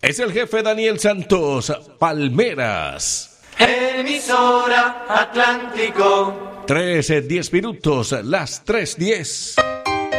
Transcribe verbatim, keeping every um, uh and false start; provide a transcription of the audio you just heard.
Es el jefe Daniel Santos, Palmeras. Emisora Atlántico. trece, diez minutos, las tres diez.